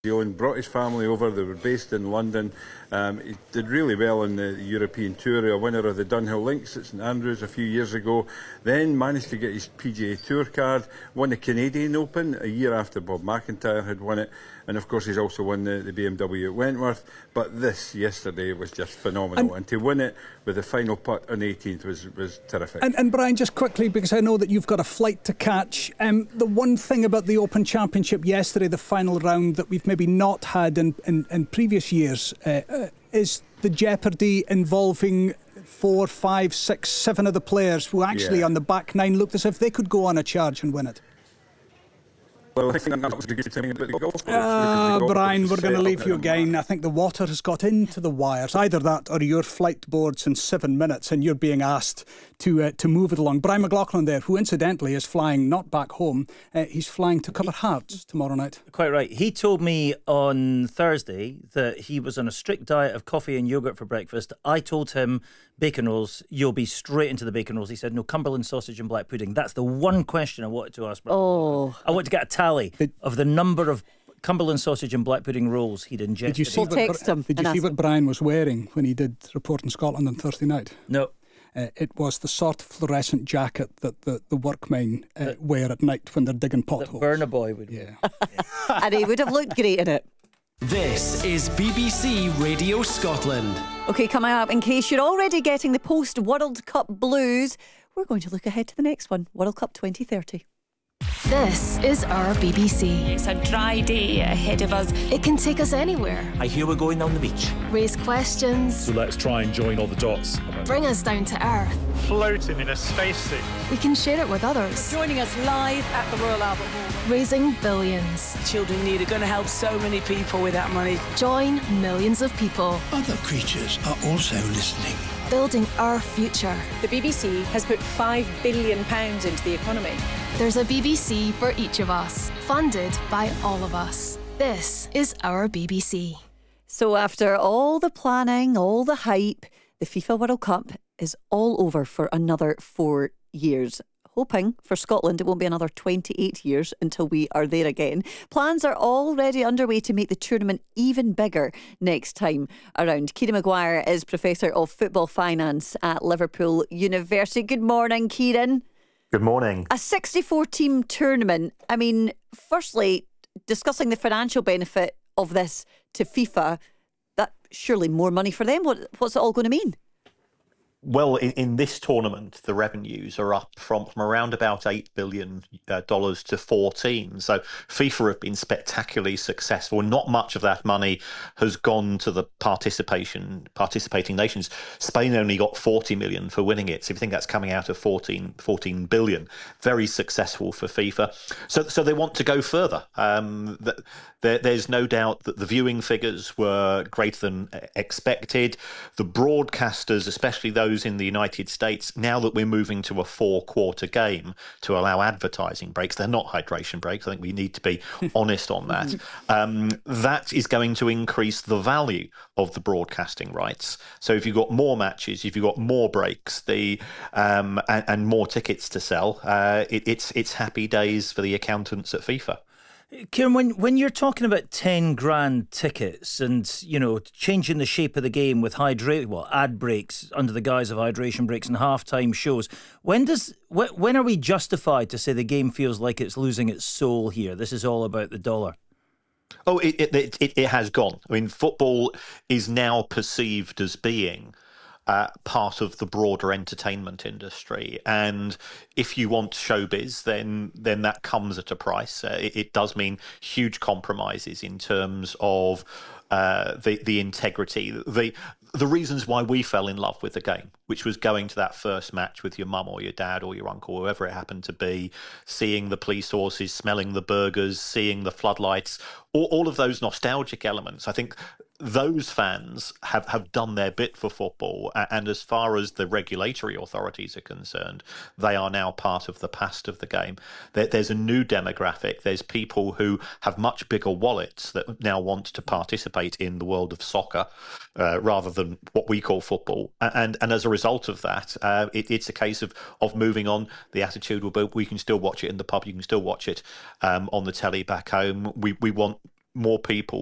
Zealand, brought his family over. They were based in London. He did really well in the European Tour, a winner of the Dunhill Links at St Andrews a few years ago. Then managed to get his PGA Tour card, won the Canadian Open a year after Bob McIntyre had won it. And of course he's also won the BMW at Wentworth. But this yesterday was just phenomenal. And to win it with the final putt on 18th was terrific. And Brian, just quickly, because I know that you've got a flight to catch, the one thing about the Open Championship yesterday, the final round, that we've maybe not had in previous years, is the jeopardy involving 4, 5, 6, 7 of the players who actually on the back nine looked as if they could go on a charge and win it. Well, I think that was the good thing about the golf. Brian, we're going to leave you again. I think the water has got into the wires. Either that or your flight board's in 7 minutes and you're being asked to move it along. Brian McLaughlin there, who incidentally is flying not back home, he's flying to cover Hearts tomorrow night. Quite right. He told me on Thursday that he was on a strict diet of coffee and yoghurt for breakfast. I told him bacon rolls, you'll be straight into the bacon rolls. He said, no, Cumberland sausage and black pudding. That's the one question I wanted to ask. Oh. I want to get a tally of the number of Cumberland sausage and black pudding rolls he'd ingested. Did you see what Brian was wearing when he did Report in Scotland on Thursday night? No. It was the sort of fluorescent jacket that the workmen wear at night when they're digging potholes. That Burna Boy would wear. And he would have looked great in it. This is BBC Radio Scotland. OK, coming up, in case you're already getting the post-World Cup blues, we're going to look ahead to the next one, World Cup 2030. This is our BBC. It's a dry day ahead of us. It can take us anywhere. I hear we're going down the beach. Raise questions. So let's try and join all the dots. Bring us down to earth. Floating in a spacesuit. We can share it with others. Joining us live at the Royal Albert Hall. Raising billions. Children need are going to help so many people with that money. Join millions of people. Other creatures are also listening. Building our future. The BBC has put £5 billion into the economy. There's a BBC for each of us, funded by all of us. This is our BBC. So after all the planning, all the hype, the FIFA World Cup is all over for another 4 years. Hoping for Scotland it won't be another 28 years until we are there again. Plans are already underway to make the tournament even bigger next time around. Kieran Maguire is Professor of Football Finance at Liverpool University. Good morning, Kieran. Good morning. A 64-team tournament. I mean, firstly, discussing the financial benefit of this to FIFA, that surely more money for them. What's it all going to mean? Well, in this tournament, the revenues are up from around about $8 billion to 14. So FIFA have been spectacularly successful. Not much of that money has gone to the participating nations. Spain only got 40 million for winning it. So if you think that's coming out of 14 billion, very successful for FIFA. So they want to go further. There's no doubt that the viewing figures were greater than expected. The broadcasters, especially those in the United States, now that we're moving to a 4-quarter game to allow advertising breaks, they're not hydration breaks. I think we need to be honest on that. That is going to increase the value of the broadcasting rights. So if you've got more matches, if you've got more breaks, and more tickets to sell, it's happy days for the accountants at FIFA. Kieran, when you're talking about 10 grand tickets and, you know, changing the shape of the game with ad breaks under the guise of hydration breaks and halftime shows, when are we justified to say the game feels like it's losing its soul here? This is all about the dollar. Oh, it has gone. I mean, football is now perceived as being part of the broader entertainment industry, and if you want showbiz, then that comes at a price. It does mean huge compromises in terms of the integrity, the reasons why we fell in love with the game, which was going to that first match with your mum or your dad or your uncle, whoever it happened to be, seeing the police horses, smelling the burgers, seeing the floodlights, all of those nostalgic elements. I think those fans have done their bit for football, and as far as the regulatory authorities are concerned, they are now part of the past of the game. There's a new demographic. There's people who have much bigger wallets that now want to participate in the world of soccer rather than what we call football. And as a result of that, it's a case of moving on. The attitude will be, we can still watch it in the pub, you can still watch it on the telly back home. We want more people